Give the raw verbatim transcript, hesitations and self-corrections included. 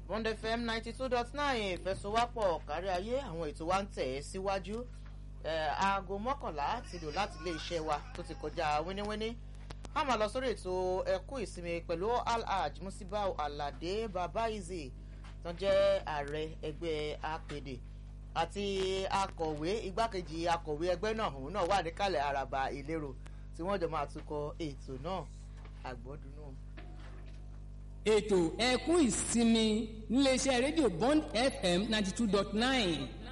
Bond F M ninety two dot nine ìfẹsowápọ̀ kárí ayé àwọn ètò wa ń tẹ̀ ẹ́ síwájú aago mọ́kànlá ti lò láti ilé iṣẹ́ wa tó ti kọjá wíníwíní a máa lọ sórí ètò ẹkú ìsinmi pẹ̀lú Alhaj Musibau Alade Babaize tó jẹ́ ààrẹ ẹgbẹ́ apèdè àti akọ̀wé igbákejì akọ̀wé ẹgbẹ́ náà òun náà wà níkàlẹ̀ àràbà ìlérò tí wọ́n jọ máa tukọ̀ ètò náà àgbọ̀dún náà. ètò ẹkún ìsinmi níléeṣẹ́ rédíò Bond F M ninety two dot nine